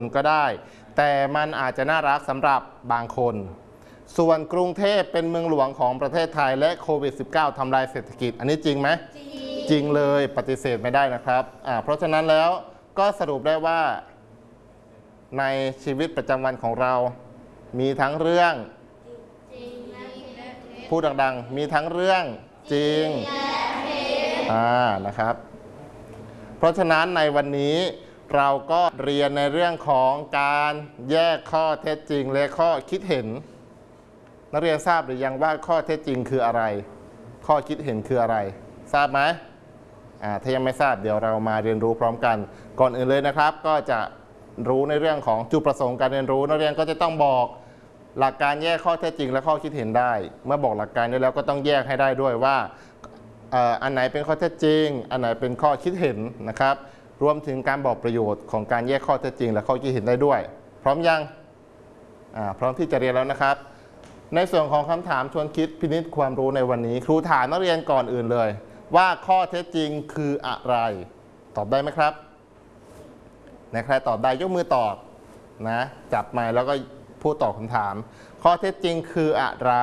ก็ได้แต่มันอาจจะน่ารักสำหรับบางคนส่วนกรุงเทพเป็นเมืองหลวงของประเทศไทยและโควิด -19 ทำลายเศรษฐกิจอันนี้จริงไหมจริงเลยปฏิเสธไม่ได้นะครับเพราะฉะนั้นแล้วก็สรุปได้ว่าในชีวิตประจำวันของเรามีทั้งเรื่องพูดดังๆมีทั้งเรื่องจริงนะครับเพราะฉะนั้นในวันนี้เราก็เรียนในเรื่องของการแยกข้อเท็จจริงและข้อคิดเห็นนักเรียนทราบหรือยังว่าข้อเท็จจริงคืออะไรข้อคิดเห็นคืออะไรทราบไหมถ้ายังไม่ทราบเดี๋ยวเรามาเรียนรู้พร้อมกันก่อนอื่นเลยนะครับก็จะรู้ในเรื่องของจุดประสงค์การเรียนรู้นักเรียนก็จะต้องบอกหลักการแยกข้อเท็จจริงและข้อคิดเห็นได้เมื่อบอกหลักการได้แล้วก็ต้องแยกให้ได้ด้วยว่าอันไหนเป็นข้อเท็จจริงอันไหนเป็นข้อคิดเห็นนะครับรวมถึงการบอกประโยชน์ของการแยกข้อเท็จจริงและข้อคิดเห็นได้ด้วยพร้อมยังพร้อมที่จะเรียนแล้วนะครับในส่วนของคำถามชวนคิดพินิจความรู้ในวันนี้ครูถามนักเรียนก่อนอื่นเลยว่าข้อเท็จจริงคืออะไรตอบได้ไหมครับไหนใครตอบได้ยกมือตอบนะจับไมค์แล้วก็พูดตอบคำถามข้อเท็จจริงคืออะไร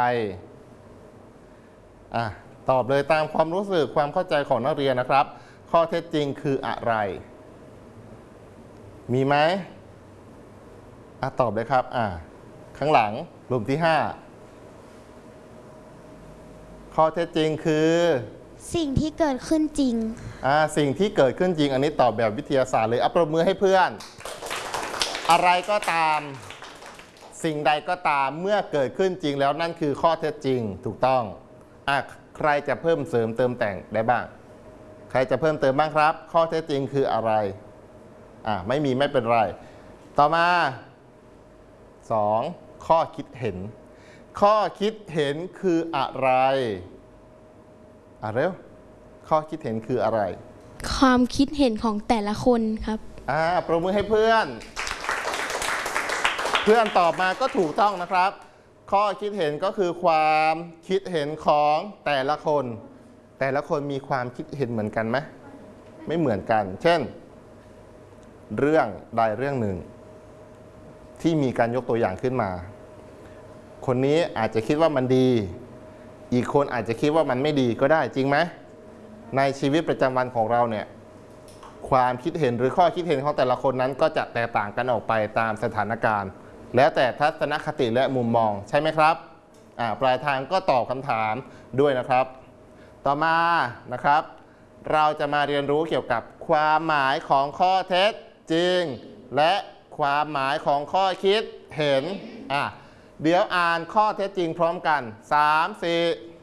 ตอบเลยตามความรู้สึกความเข้าใจของนักเรียนนะครับข้อเท็จจริงคืออะไรมีไหมตอบเลยครับข้างหลังกลุ่มที่5ข้อเท็จจริงคือสิ่งที่เกิดขึ้นจริงสิ่งที่เกิดขึ้นจริงอันนี้ตอบแบบวิทยาศาสตร์เลยปรบมือให้เพื่อนอะไรก็ตามสิ่งใดก็ตามเมื่อเกิดขึ้นจริงแล้วนั่นคือข้อเท็จจริงถูกต้องใครจะเพิ่มเสริมเติมแต่งได้บ้างใครจะเพิ่มเติมบ้างครับข้อเท็จจริงคืออะไรไม่มีไม่เป็นไรต่อมา2ข้อคิดเห็นข้อคิดเห็นคืออะไรเร็วข้อคิดเห็นคืออะไรความคิดเห็นของแต่ละคนครับปรบมือให้เพื่อนตอบมาก็ถูกต้องนะครับข้อคิดเห็นก็คือความคิดเห็นของแต่ละคนมีความคิดเห็นเหมือนกันไหมไม่เหมือนกันเช่นเรื่องใดเรื่องหนึ่งที่มีการยกตัวอย่างขึ้นมาคนนี้อาจจะคิดว่ามันดีอีกคนอาจจะคิดว่ามันไม่ดีก็ได้จริงไหมในชีวิตประจำวันของเราเนี่ยความคิดเห็นหรือข้อคิดเห็นของแต่ละคนนั้นก็จะแตกต่างกันออกไปตามสถานการณ์แล้วแต่ทัศนคติและมุมมองใช่ไหมครับปลายทางก็ตอบคำถามด้วยนะครับต่อมานะครับเราจะมาเรียนรู้เกี่ยวกับความหมายของข้อเท็จจริงและความหมายของข้อคิดเห็นเดี๋ยวอ่านข้อเท็จจริงพร้อมกัน3 4